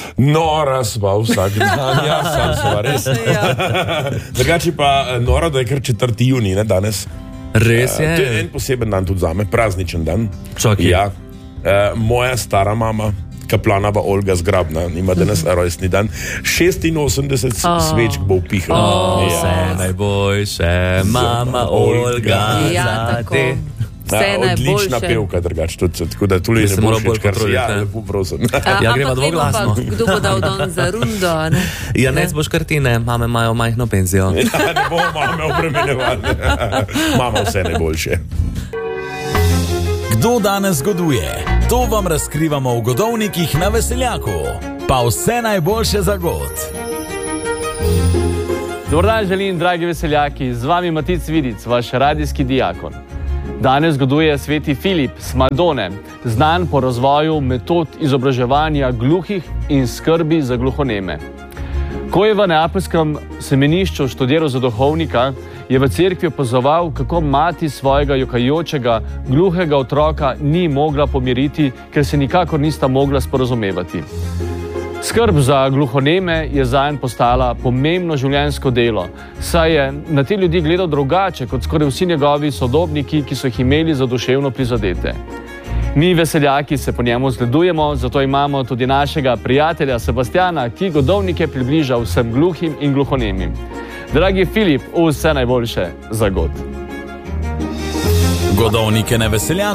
Nora sva vsak dan, ja, sam sva res. Drugače pa nora, da je kar 4. junij, ne, danes. Res je. To je en poseben dan tudi zame, prazničen dan. Čakaj. Ja. Moja stara mama, kaplanova Olga Zgrabna, ima danes rojstni dan. 86 svečk bo vpihal. Vse najboljše, mama Olga, za te. Odlična pevka, drugače tudi, tako da tudi ne bo všeč, kar si. Ja, lepo prosim. Ja, greva dvoglasno. Kdo bo dal don za rundo, ne? Ja, nec boš kartine, mame imajo majhno penzijo. Ja, ne bomo mame obremenjevali. Mama vse najboljše. Kdo danes goduje? To vam razkrivamo v Godovnikih na Veseljaku. Pa vse najboljše za god. Dobar dan želim, dragi veseljaki, z vami Matic Vidic, vaš radijski diakon. Danes goduje sveti Filip z Maldone, znan po razvoju metod izobraževanja gluhih in skrbi za gluhoneme. Ko je v neapeljskem semenišču študiral za duhovnika, je v cerkvi opazoval, kako mati svojega jokajočega, gluhega otroka ni mogla pomiriti, ker se nikakor nista mogla sporazumevati. Skrb za gluhoneme je zanj postala pomembno življenjsko delo, saj je na te ljudi gledal drugače kot skoraj vsi njegovi sodobniki, ki so jih imeli za duševno prizadete. Mi veseljaki se po njemu zgledujemo, zato imamo tudi našega prijatelja Sebastiana, ki godovnike približa vsem gluhim in gluhonemim. Dragi Filip, vse najboljše za god. Godovnike na Veseljaku.